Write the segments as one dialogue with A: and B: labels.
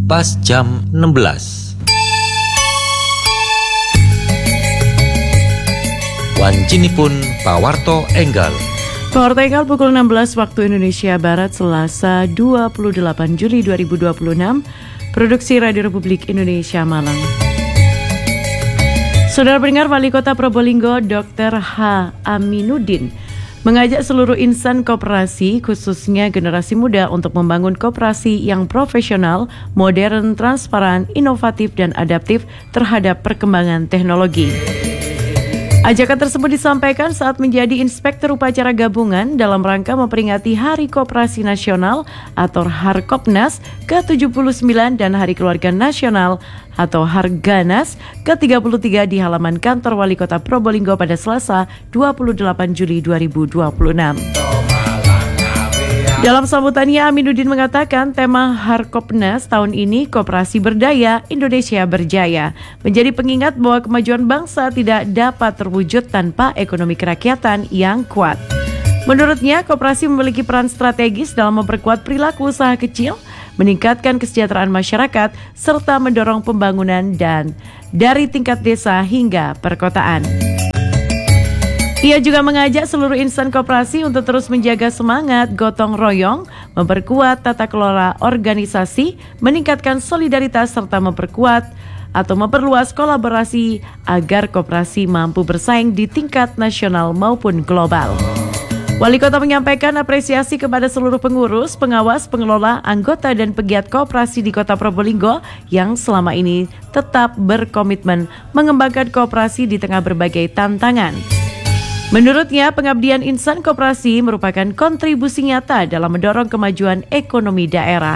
A: pas jam 16. Wancinipun pawarto enggal.
B: Pawarto enggal pukul 16 waktu Indonesia Barat Selasa 28 Juli 2026. Produksi Radio Republik Indonesia Malang. Saudara pendengar, Wali Kota Probolinggo Dr. H. Aminuddin mengajak seluruh insan koperasi, khususnya generasi muda, untuk membangun koperasi yang profesional, modern, transparan, inovatif, dan adaptif terhadap perkembangan teknologi. Ajakan tersebut disampaikan saat menjadi Inspektur Upacara Gabungan dalam rangka memperingati Hari Koperasi Nasional atau Harkopnas ke-79 dan Hari Keluarga Nasional atau Harganas ke-33 di halaman kantor Wali Kota Probolinggo pada Selasa 28 Juli 2026. Dalam sambutannya, Aminuddin mengatakan tema Harkopnas tahun ini Koperasi Berdaya, Indonesia Berjaya, menjadi pengingat bahwa kemajuan bangsa tidak dapat terwujud tanpa ekonomi kerakyatan yang kuat. Menurutnya, koperasi memiliki peran strategis dalam memperkuat perilaku usaha kecil, meningkatkan kesejahteraan masyarakat, serta mendorong pembangunan dan dari tingkat desa hingga perkotaan. Ia juga mengajak seluruh insan koperasi untuk terus menjaga semangat gotong royong, memperkuat tata kelola organisasi, meningkatkan solidaritas serta memperkuat atau memperluas kolaborasi agar koperasi mampu bersaing di tingkat nasional maupun global. Wali Kota menyampaikan apresiasi kepada seluruh pengurus, pengawas, pengelola, anggota dan pegiat koperasi di Kota Probolinggo yang selama ini tetap berkomitmen mengembangkan koperasi di tengah berbagai tantangan. Menurutnya, pengabdian insan koperasi merupakan kontribusi nyata dalam mendorong kemajuan ekonomi daerah.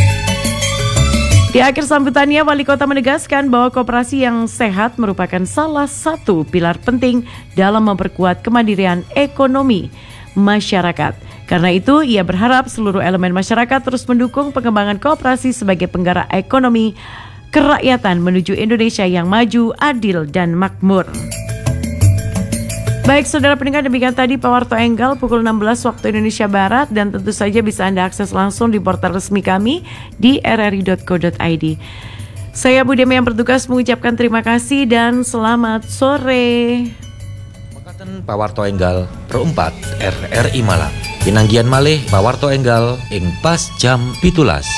B: Di akhir sambutannya, Wali Kota menegaskan bahwa koperasi yang sehat merupakan salah satu pilar penting dalam memperkuat kemandirian ekonomi masyarakat. Karena itu, ia berharap seluruh elemen masyarakat terus mendukung pengembangan koperasi sebagai penggerak ekonomi kerakyatan menuju Indonesia yang maju, adil, dan makmur. Baik, saudara pendengar, demikian tadi Pawarto Enggal pukul 16 waktu Indonesia Barat, dan tentu saja bisa Anda akses langsung di portal resmi kami di rri.co.id. Saya Budi yang bertugas mengucapkan terima kasih dan selamat sore.
A: Mekaten Pawarto Enggal Pro 4 RRI Malang. Pinanggian malih Pawarto Enggal ing pas jam 17.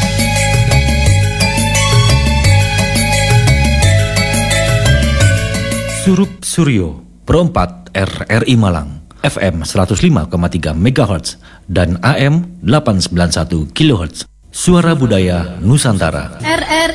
A: Surup Suryo Pro 4 RRI Malang, FM 105,3 MHz dan AM 891 kHz. Suara Budaya Nusantara.